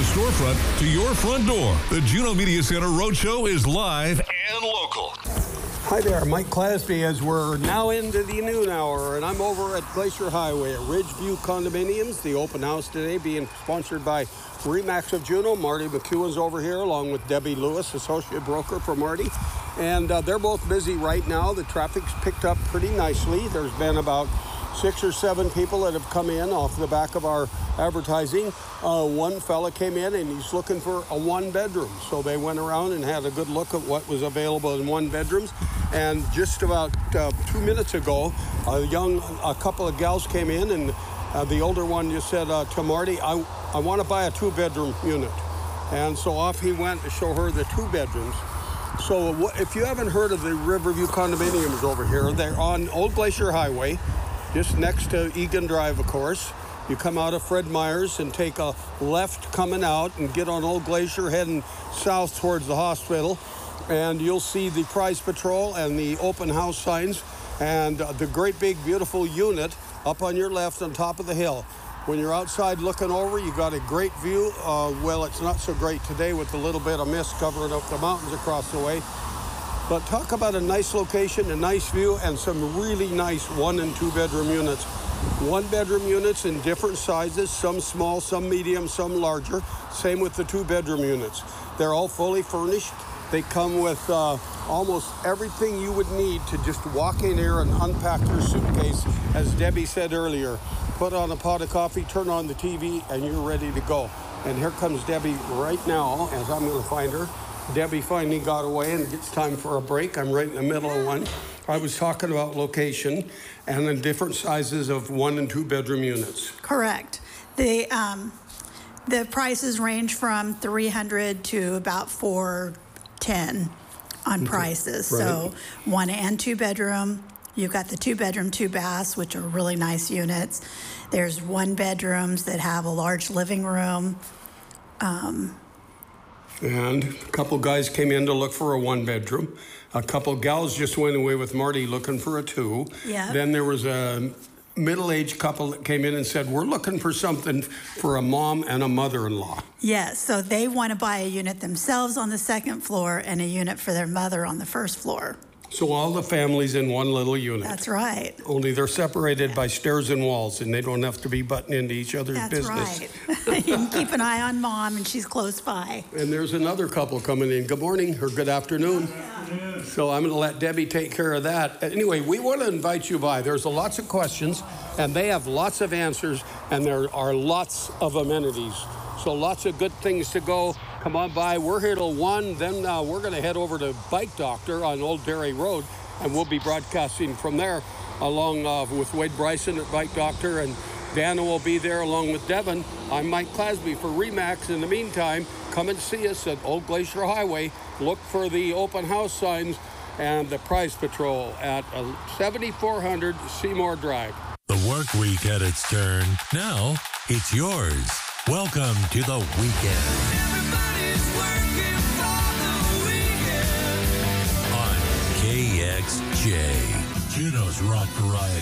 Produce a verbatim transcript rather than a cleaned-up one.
storefront to your front door. The Juneau Media Center Roadshow is live and local. Hi there, Mike Clasby, as we're now into the noon hour, and I'm over at Glacier Highway at Ridgeview Condominiums. The open house today being sponsored by RE/MAX of Juneau. Marty McEwen's over here along with Debbie Lewis, associate broker for Marty. And uh, they're both busy right now. The traffic's picked up pretty nicely. There's been about six or seven people that have come in off the back of our advertising. Uh, one fella came in and he's looking for a one bedroom. So they went around and had a good look at what was available in one bedrooms. And just about uh, two minutes ago, a young, a couple of gals came in, and uh, the older one just said uh, to Marty, I, I want to buy a two bedroom unit. And so off he went to show her the two bedrooms. So if you haven't heard of the Riverview Condominiums over here, they're on Old Glacier Highway, just next to Egan Drive, of course. You come out of Fred Meyer's and take a left coming out and get on Old Glacier heading south towards the hospital. And you'll see the Prize Patrol and the open house signs and uh, the great big beautiful unit up on your left on top of the hill. When you're outside looking over, you got a great view. Uh, well, it's not so great today with a little bit of mist covering up the mountains across the way. But talk about a nice location, a nice view, and some really nice one and two bedroom units. One bedroom units in different sizes, some small, some medium, some larger. Same with the two bedroom units. They're all fully furnished. They come with uh, almost everything you would need to just walk in here and unpack your suitcase. As Debbie said earlier, put on a pot of coffee, turn on the T V, and you're ready to go. And here comes Debbie right now, as I'm going to find her. Debbie finally got away, and it's time for a break. I'm right in the middle of one. I was talking about location and the different sizes of one and two bedroom units. Correct. The um, the prices range from three hundred to about four ten on okay. prices. Right. So one and two bedroom. You've got the two bedroom, two baths, which are really nice units. There's one bedrooms that have a large living room. Um, And a couple guys came in to look for a one bedroom. A couple gals just went away with Marty looking for a two. Yeah. Then there was a middle-aged couple that came in and said, we're looking for something for a mom and a mother-in-law. Yes, so they want to buy a unit themselves on the second floor and a unit for their mother on the first floor. So all the families in one little unit. That's right. Only they're separated by stairs and walls, and they don't have to be butting into each other's That's business. That's right. You can keep an eye on Mom, and she's close by. And there's another couple coming in. Good morning or good afternoon. Good afternoon. So I'm going to let Debbie take care of that. Anyway, we want to invite you by. There's lots of questions, and they have lots of answers, and there are lots of amenities. So lots of good things to go. Come on by. We're here till one. Then uh, we're going to head over to Bike Doctor on Old Dairy Road, and we'll be broadcasting from there along uh, with Wade Bryson at Bike Doctor, and Dana will be there along with Devin. I'm Mike Clasby for RE/MAX. In the meantime, come and see us at Old Glacier Highway. Look for the open house signs and the Prize Patrol at uh, seventy-four hundred Seymour Drive. The work week had its turn. Now it's yours. Welcome to the weekend. Everybody's working for the weekend. On K X J, Juneau's Rock Variety.